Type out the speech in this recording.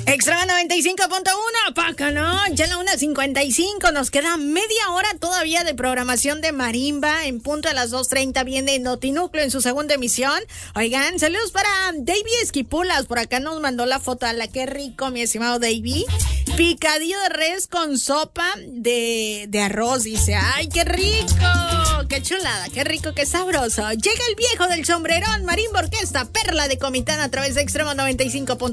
Extrema 95.1, Paca, ¿no? Ya la 1:55, nos queda media hora todavía de programación de Marimba. En punto a las 2:30 viene Notinúcleo en su segunda emisión. Oigan, saludos para Davy Esquipulas, por acá nos mandó la foto. A la qué rico, mi estimado Davy. Picadillo de res con sopa de arroz, dice. ¡Ay, qué rico! ¡Qué chulada! ¡Qué rico, qué sabroso! Llega el viejo del sombrerón, Marimba Orquesta, Perla de Comitán a través de Extremo 95.